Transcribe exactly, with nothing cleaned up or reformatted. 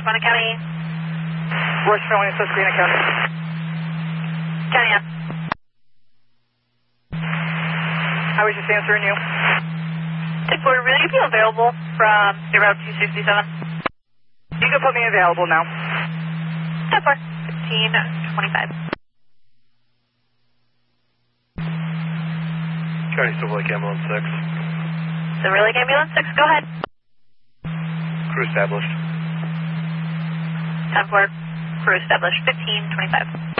Susquehanna County. Rush County, Susquehanna County. County on. I was just answering you. six four, will you be available from zero two sixty-seven? You can put me available now. ten four, fifteen twenty-five. County Silver Lake Ambulance six. Silver Lake Ambulance six, go ahead. Crew established. ten four, crew established, fifteen twenty-five.